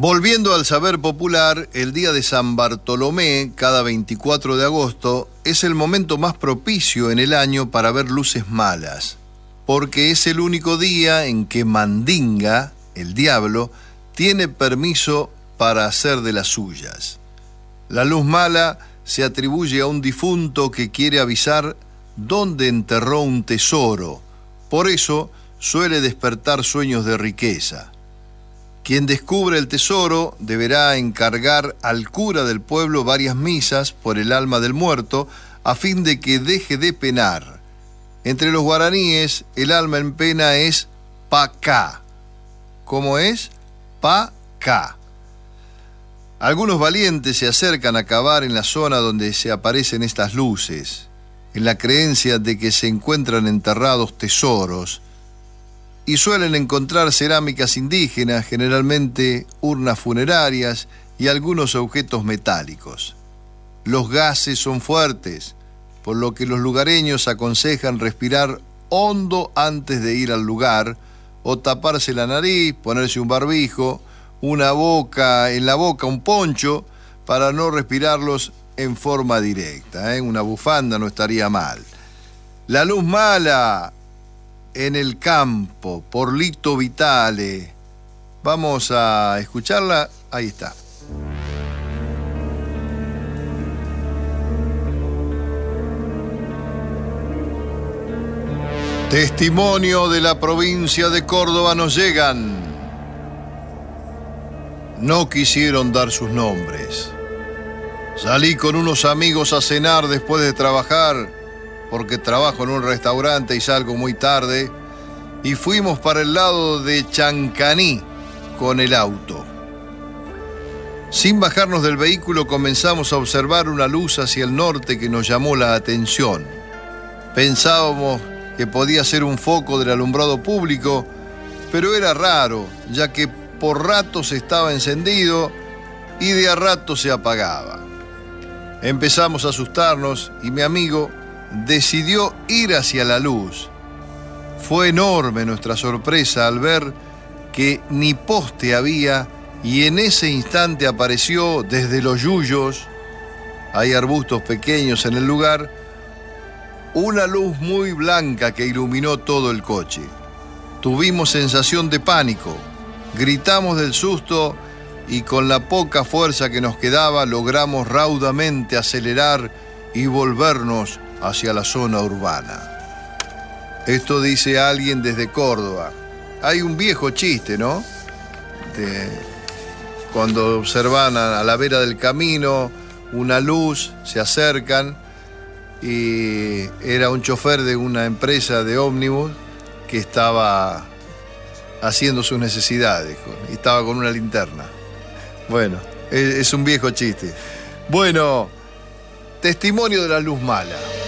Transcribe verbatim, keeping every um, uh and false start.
Volviendo al saber popular, el día de San Bartolomé, cada veinticuatro de agosto, es el momento más propicio en el año para ver luces malas, porque es el único día en que Mandinga, el diablo, tiene permiso para hacer de las suyas. La luz mala se atribuye a un difunto que quiere avisar dónde enterró un tesoro, por eso suele despertar sueños de riqueza. Quien descubre el tesoro deberá encargar al cura del pueblo varias misas por el alma del muerto a fin de que deje de penar. Entre los guaraníes, el alma en pena es pacá. ¿Cómo es? Pacá. Algunos valientes se acercan a cavar en la zona donde se aparecen estas luces, en la creencia de que se encuentran enterrados tesoros, y suelen encontrar cerámicas indígenas, generalmente urnas funerarias y algunos objetos metálicos. Los gases son fuertes, por lo que los lugareños aconsejan respirar hondo antes de ir al lugar, o taparse la nariz, ponerse un barbijo, una boca, en la boca un poncho, para no respirarlos en forma directa, ¿eh? Una bufanda no estaría mal. La luz mala en el campo, por Lito Vitale. Vamos a escucharla. Ahí está. Testimonio de la provincia de Córdoba nos llegan. No quisieron dar sus nombres. Salí con unos amigos a cenar después de trabajar, porque trabajo en un restaurante y salgo muy tarde, y fuimos para el lado de Chancaní con el auto. Sin bajarnos del vehículo comenzamos a observar una luz hacia el norte que nos llamó la atención. Pensábamos que podía ser un foco del alumbrado público, pero era raro, ya que por ratos estaba encendido y de a rato se apagaba. Empezamos a asustarnos y mi amigo decidió ir hacia la luz. Fue enorme nuestra sorpresa al ver que ni poste había y en ese instante apareció desde los yuyos, hay arbustos pequeños en el lugar, una luz muy blanca que iluminó todo el coche. Tuvimos sensación de pánico, gritamos del susto y con la poca fuerza que nos quedaba logramos raudamente acelerar y volvernos hacia la zona urbana. Esto dice alguien desde Córdoba. Hay un viejo chiste, ¿no? De cuando observan a la vera del camino una luz, se acercan y era un chofer de una empresa de ómnibus que estaba haciendo sus necesidades y estaba con una linterna. Bueno, es un viejo chiste. Bueno, testimonio de la luz mala.